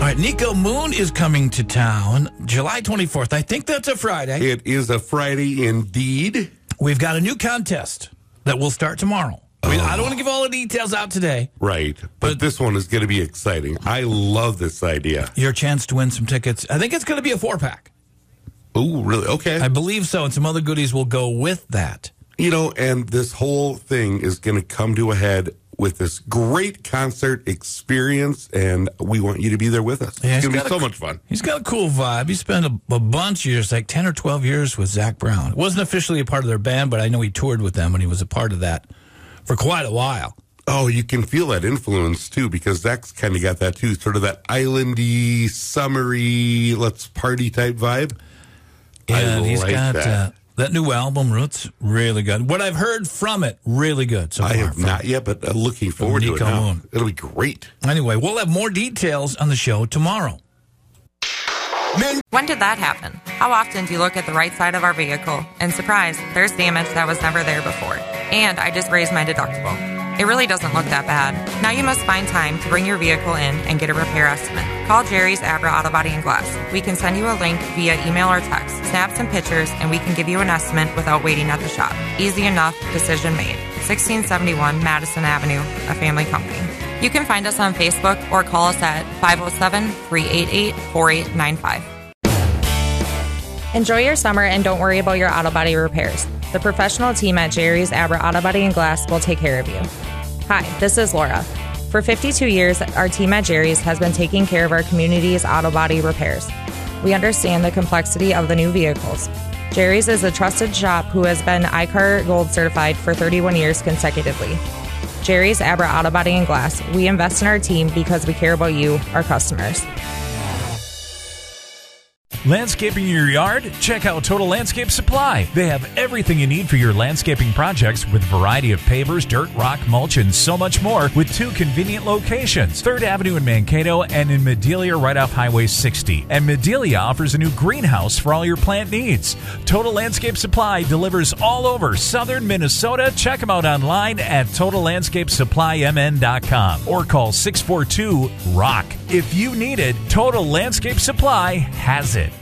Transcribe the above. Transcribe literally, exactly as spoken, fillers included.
right, Nico Moon is coming to town July twenty-fourth. I think that's a Friday. It is a Friday indeed. We've got a new contest that will start tomorrow. I mean, oh. I don't want to give all the details out today. Right, but, but this one is going to be exciting. I love this idea. Your chance to win some tickets. I think it's going to be a four-pack. Oh, really? Okay. I believe so, and some other goodies will go with that. You know, and this whole thing is going to come to a head with this great concert experience, and we want you to be there with us. Yeah, it's going to be so a, much fun. He's got a cool vibe. He spent a, a bunch of years, like ten or twelve years with Zac Brown. It wasn't officially a part of their band, but I know he toured with them, and he was a part of that for quite a while. Oh, you can feel that influence, too, because Zach's kind of got that, too, sort of that islandy, summery, let's party type vibe. Yeah, I he's like got that. Uh, that new album, Roots, really good. What I've heard from it, really good. So I far have not yet, but uh, looking forward to it now. Moon. It'll be great. Anyway, we'll have more details on the show tomorrow. When did that happen? How often do you look at the right side of our vehicle and surprise, there's damage that was never there before? And I just raised my deductible. It really doesn't look that bad. Now you must find time to bring your vehicle in and get a repair estimate. Call Jerry's Abra Auto Body and Glass. We can send you a link via email or text. Snap some pictures and we can give you an estimate without waiting at the shop. Easy enough, decision made. sixteen seventy-one Madison Avenue, a family company. You can find us on Facebook or call us at five oh seven, three eight eight, four eight nine five. Enjoy your summer and don't worry about your auto body repairs. The professional team at Jerry's Abra Auto Body and Glass will take care of you. Hi, this is Laura. For fifty-two years, our team at Jerry's has been taking care of our community's auto body repairs. We understand the complexity of the new vehicles. Jerry's is a trusted shop who has been I C A R Gold certified for thirty-one years consecutively. Jerry's Abra Auto Body and Glass. We invest in our team because we care about you, our customers. Landscaping your yard? Check out Total Landscape Supply. They have everything you need for your landscaping projects with a variety of pavers, dirt, rock, mulch, and so much more with two convenient locations. third Avenue in Mankato and in Medelia right off Highway sixty. And Medelia offers a new greenhouse for all your plant needs. Total Landscape Supply delivers all over southern Minnesota. Check them out online at total landscape supply m n dot com or call six four two, R O C K. If you need it, Total Landscape Supply has it.